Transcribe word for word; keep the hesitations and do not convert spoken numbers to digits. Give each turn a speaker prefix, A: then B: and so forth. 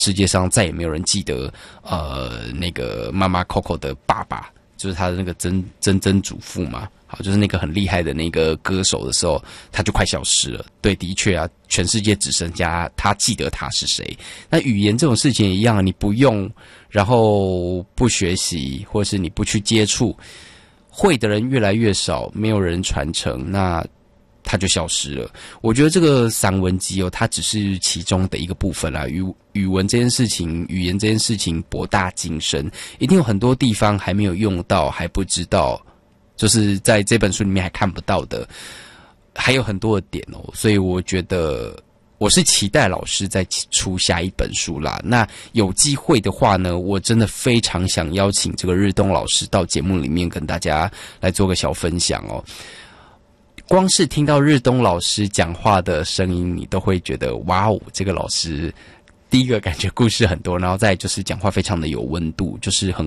A: 世界上再也没有人记得呃那个妈妈 Coco 的爸爸，就是他的那个曾曾曾祖父嘛。好，就是那个很厉害的那个歌手的时候，他就快消失了。对，的确啊，全世界只剩下他记得他是谁。那语言这种事情也一样，你不用，然后不学习，或是你不去接触，会的人越来越少，没有人传承，那它就消失了。我觉得这个散文集哦，它只是其中的一个部分啦。语语文这件事情，语言这件事情博大精深，一定有很多地方还没有用到，还不知道。就是在这本书里面还看不到的，还有很多的点哦，所以我觉得我是期待老师再出下一本书啦。那有机会的话呢，我真的非常想邀请这个日东老师到节目里面跟大家来做个小分享哦。光是听到日东老师讲话的声音，你都会觉得哇哦，这个老师第一个感觉故事很多，然后再就是讲话非常的有温度，就是很